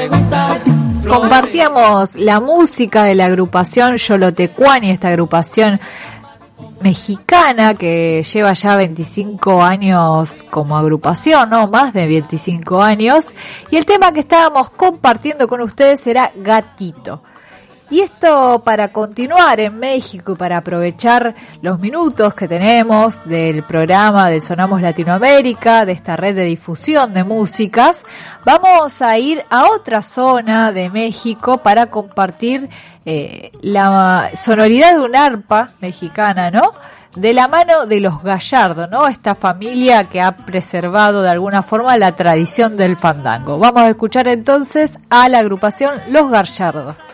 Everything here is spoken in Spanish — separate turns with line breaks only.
Compartíamos la música de la agrupación Xolotecuani, esta agrupación mexicana que lleva ya 25 años como agrupación, ¿no? Más de 25 años. Y el tema que estábamos compartiendo con ustedes era Gatito. Y esto para continuar en México y para aprovechar los minutos que tenemos del programa de Sonamos Latinoamérica, de esta red de difusión de músicas, vamos a ir a otra zona de México para compartir la sonoridad de un arpa mexicana, ¿no? De la mano de los Gallardo, ¿no? Esta familia que ha preservado de alguna forma la tradición del fandango. Vamos a escuchar entonces a la agrupación Los Gallardo.